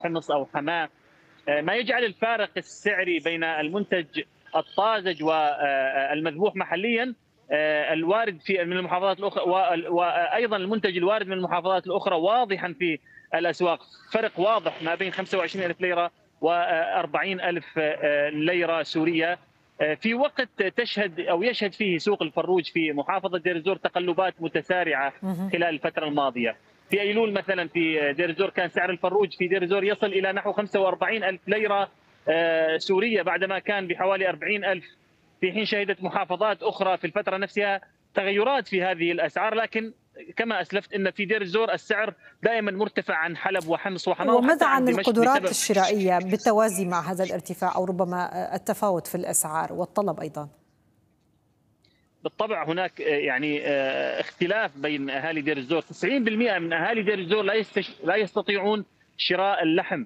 حمص أو حماة، ما يجعل الفارق السعري بين المنتج الطازج والمذبوح محليا الوارد من المحافظات الأخرى، وأيضا المنتج الوارد من المحافظات الأخرى واضحا في الأسواق. فرق واضح ما بين 25,000 ليرة و40,000 ليرة سورية، في وقت تشهد أو يشهد فيه سوق الفروج في محافظة دير الزور تقلبات متسارعة خلال الفترة الماضية. في أيلول مثلا في دير الزور كان سعر الفروج في دير الزور يصل إلى نحو 45,000 ليرة سورية، بعدما كان بحوالي 40,000، في حين شهدت محافظات أخرى في الفترة نفسها تغيرات في هذه الأسعار. لكن كما أسلفت أن في دير الزور السعر دائما مرتفع عن حلب وحمص وحماة، وماذا وحتى عن عن دمشق القدرات بسبب الشرائية بالتوازي مع هذا الارتفاع أو ربما التفاوت في الأسعار والطلب أيضا؟ بالطبع هناك يعني اختلاف بين اهالي دير الزور. 90% من اهالي دير الزور لا يستطيعون شراء اللحم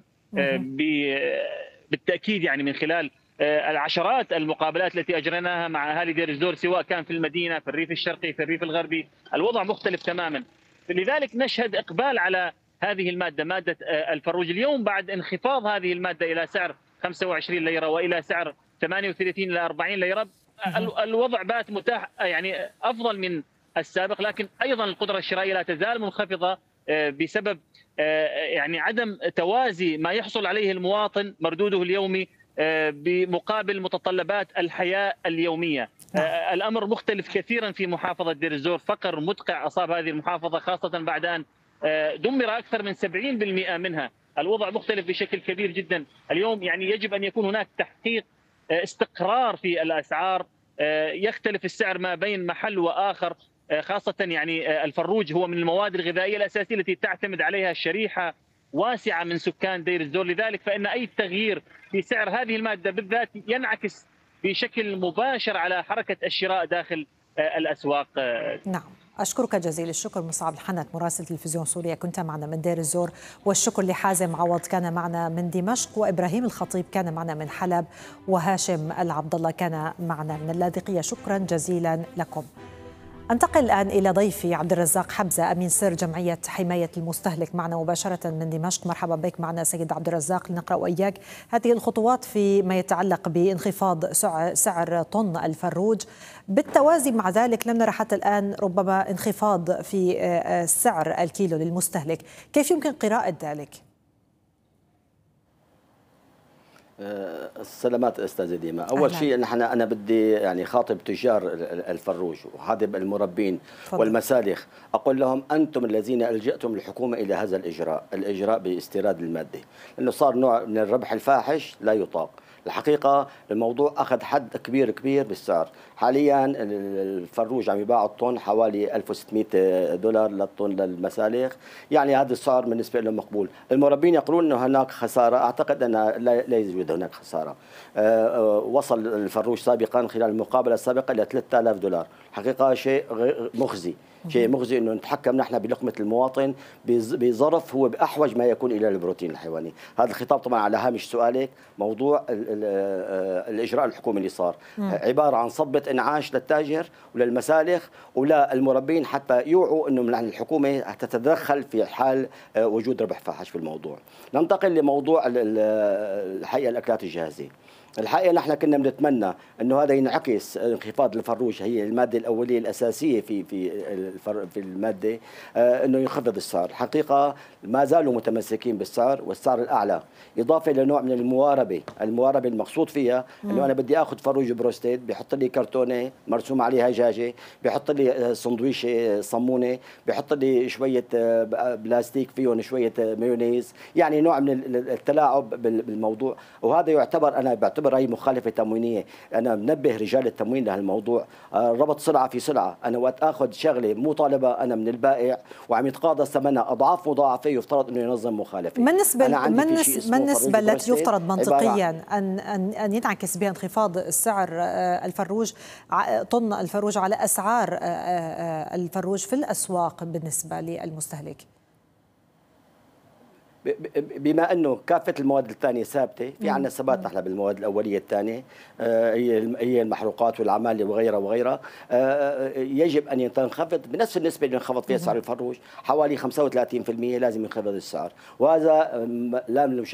بالتاكيد، يعني من خلال العشرات المقابلات التي اجريناها مع اهالي دير الزور، سواء كان في المدينه، في الريف الشرقي، في الريف الغربي، الوضع مختلف تماما. لذلك نشهد اقبال على هذه الماده، ماده الفروج. اليوم بعد انخفاض هذه الماده الى سعر 25 ليره والى سعر 38 الى 40 ليره، الوضع بات متاح، يعني افضل من السابق، لكن ايضا القدره الشرائيه لا تزال منخفضه بسبب يعني عدم توازي ما يحصل عليه المواطن مردوده اليومي بمقابل متطلبات الحياه اليوميه. الامر مختلف كثيرا في محافظه دير الزور، فقر مدقع اصاب هذه المحافظه خاصه بعد ان دمر اكثر من 70% منها. الوضع مختلف بشكل كبير جدا اليوم، يعني يجب ان يكون هناك تحقيق استقرار في الأسعار. يختلف السعر ما بين محل وآخر، خاصة يعني الفروج هو من المواد الغذائية الأساسية التي تعتمد عليها شريحة واسعة من سكان دير الزور. لذلك فإن أي تغيير في سعر هذه المادة بالذات ينعكس بشكل مباشر على حركة الشراء داخل الأسواق. نعم، أشكرك جزيل الشكر مصعب الحنت مراسل تلفزيون سوريا، كنت معنا من دير الزور، والشكر لحازم عوض كان معنا من دمشق، وإبراهيم الخطيب كان معنا من حلب، وهاشم العبد الله كان معنا من اللاذقية. شكرا جزيلا لكم. أنتقل الآن إلى ضيفي عبد الرزاق حبزة، أمين سر جمعية حماية المستهلك، معنا مباشرة من دمشق. مرحبا بك معنا سيد عبد الرزاق، لنقرأ وإياك هذه الخطوات فيما يتعلق بانخفاض سعر طن الفروج. بالتوازي مع ذلك لم نرى حتى الآن ربما انخفاض في سعر الكيلو للمستهلك، كيف يمكن قراءة ذلك؟ السلامات استاذ ديما. اول شيء انا بدي يعني خاطب تجار الفروج وخاطب المربين والمسالخ، اقول لهم انتم الذين الجأتم الحكومه الى هذا الاجراء باستيراد الماده، لانه صار نوع من الربح الفاحش لا يطاق. الحقيقه الموضوع اخذ حد كبير بالسعر. حاليا الفروج عم يباع الطن حوالي 1600 دولار للطن للمسالخ، يعني هذا السعر بالنسبه لهم مقبول. المربين يقولون انه هناك خساره، اعتقد ان لا يوجد هناك خساره. وصل الفروج سابقا خلال المقابله السابقه الى 3000 دولار، حقيقه شيء مخزي، شيء مخزي انه نتحكم نحن بلقمه المواطن بظرف هو باحوج ما يكون الى البروتين الحيواني. هذا الخطاب طبعا على هامش سؤالك، موضوع الاجراء الحكومي اللي صار عباره عن صبه انعاش للتاجر وللمسالخ وللمربين حتى يوعوا انه الحكومه تتدخل في حال وجود ربح فاحش في الموضوع. ننتقل لموضوع الحقيقه الاكلات الجاهزه. الحقيقه نحن كنا بنتمنى انه هذا ينعكس، انخفاض الفروج هي الماده الاوليه الاساسيه في الماده، انه ينخفض السعر. الحقيقه ما زالوا متمسكين بالسعر والسعر الاعلى، اضافه لنوع من المواربه المقصود فيها انه انا بدي اخذ فروج بروستيت، بيحط لي كرتونه مرسوم عليها دجاجه، بيحط لي سندويشه صمونه، بيحط لي شويه بلاستيك فيهم شويه مايونيز، يعني نوع من التلاعب بالموضوع. وهذا يعتبر، انا بعتبر هي مخالفه تموينيه. انا منبه رجال التموين لهالموضوع، ربط سلعه في سلعه. انا وقت اخذ شغله مو طالبه انا من البائع وعم يتقاضى ثمنها اضعاف مضاعفه، يفترض انه ينظم مخالفه. ما النسبه التي يفترض منطقيا ان ينعكس بها انخفاض السعر الفروج، طن الفروج، على اسعار الفروج في الاسواق بالنسبه للمستهلك؟ بما انه كافه المواد الثانيه ثابته، في عندنا ثبات نحن بالمواد الاوليه الثانيه، هي المحروقات والعماله وغيرها، يجب ان تنخفض بنفس النسبه اللي انخفض فيها سعر الفروج، حوالي 35% لازم ينخفض السعر، وهذا لا